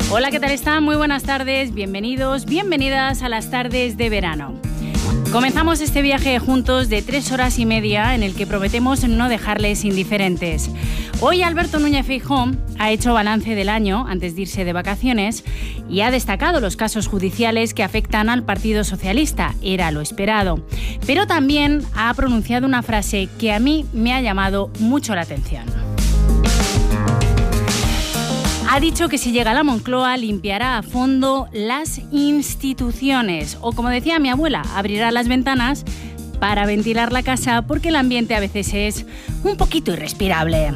Hola, ¿qué tal están? Muy buenas tardes, bienvenidos, bienvenidas a las tardes de verano. Comenzamos este viaje juntos de 3 horas y media en el que prometemos no dejarles indiferentes. Hoy Alberto Núñez Feijóo ha hecho balance del año antes de irse de vacaciones y ha destacado los casos judiciales que afectan al Partido Socialista, era lo esperado. Pero también ha pronunciado una frase que a mí me ha llamado mucho la atención. Ha dicho que si llega a la Moncloa limpiará a fondo las instituciones o, como decía mi abuela, abrirá las ventanas para ventilar la casa porque el ambiente a veces es un poquito irrespirable.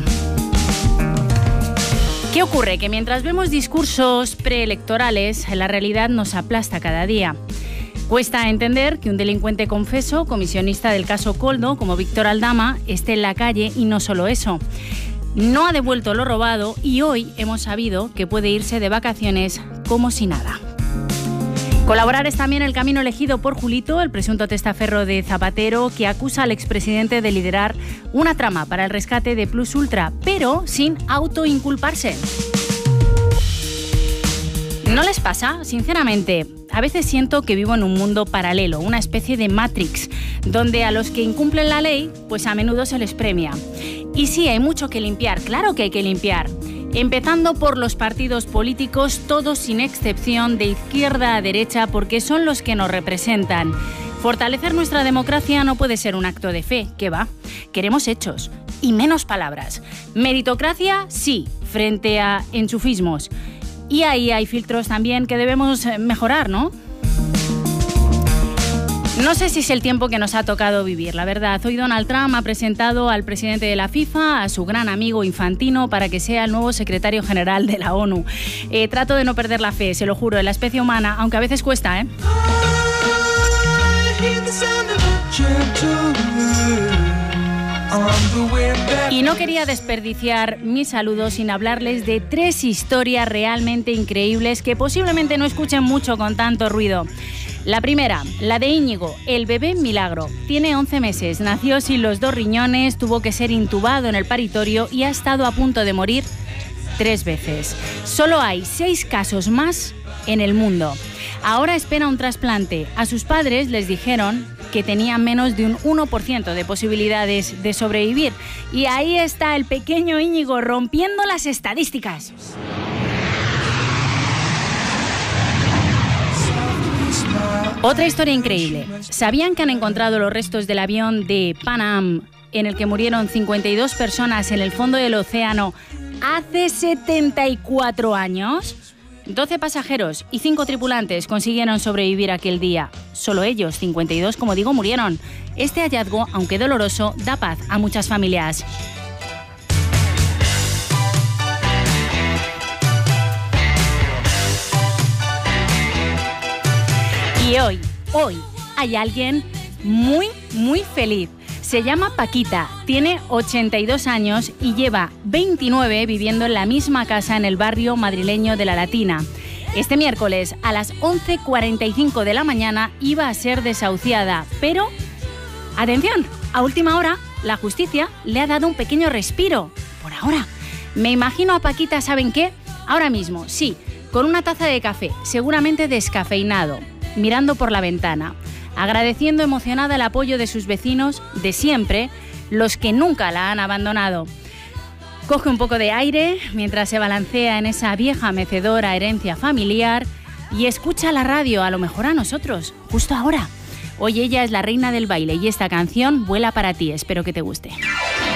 ¿Qué ocurre? Que mientras vemos discursos preelectorales, la realidad nos aplasta cada día. Cuesta entender que un delincuente confeso, comisionista del caso Koldo, como Víctor Aldama, esté en la calle y no solo eso. No ha devuelto lo robado y hoy hemos sabido que puede irse de vacaciones como si nada. Colaborar es también el camino elegido por Julito, el presunto testaferro de Zapatero, que acusa al expresidente de liderar una trama para el rescate de Plus Ultra, pero sin autoinculparse. ¿No les pasa? Sinceramente, a veces siento que vivo en un mundo paralelo, una especie de Matrix, donde a los que incumplen la ley, pues a menudo se les premia. Y sí, hay mucho que limpiar, claro que hay que limpiar. Empezando por los partidos políticos, todos sin excepción, de izquierda a derecha, porque son los que nos representan. Fortalecer nuestra democracia no puede ser un acto de fe, ¿qué va? Queremos hechos y menos palabras. Meritocracia, sí, frente a enchufismos. Y ahí hay filtros también que debemos mejorar, ¿no? No sé si es el tiempo que nos ha tocado vivir, la verdad. Hoy Donald Trump ha presentado al presidente de la FIFA, a su gran amigo Infantino, para que sea el nuevo secretario general de la ONU. Trato de no perder la fe, se lo juro, en la especie humana, aunque a veces cuesta, ¿eh? Y no quería desperdiciar mis saludos sin hablarles de 3 historias realmente increíbles que posiblemente no escuchen mucho con tanto ruido. La primera, la de Íñigo, el bebé milagro. Tiene 11 meses, nació sin los 2 riñones, tuvo que ser intubado en el paritorio y ha estado a punto de morir 3 veces. Solo hay 6 casos más en el mundo. Ahora espera un trasplante. A sus padres les dijeron que tenía menos de un 1% de posibilidades de sobrevivir. Y ahí está el pequeño Íñigo rompiendo las estadísticas. Otra historia increíble. ¿Sabían que han encontrado los restos del avión de Pan Am en el que murieron 52 personas en el fondo del océano hace 74 años? 12 pasajeros y 5 tripulantes consiguieron sobrevivir aquel día. Solo ellos, 52, como digo, murieron. Este hallazgo, aunque doloroso, da paz a muchas familias. Y hoy hay alguien muy, muy feliz. Se llama Paquita, tiene 82 años y lleva 29 viviendo en la misma casa en el barrio madrileño de La Latina. Este miércoles a las 11:45 de la mañana iba a ser desahuciada, pero, atención, a última hora la justicia le ha dado un pequeño respiro, por ahora. Me imagino a Paquita, ¿saben qué? Ahora mismo, sí, con una taza de café, seguramente descafeinado, mirando por la ventana, agradeciendo emocionada el apoyo de sus vecinos de siempre, los que nunca la han abandonado. Coge un poco de aire mientras se balancea en esa vieja mecedora herencia familiar y escucha la radio, a lo mejor a nosotros, justo ahora. Hoy ella es la reina del baile y esta canción vuela para ti, espero que te guste.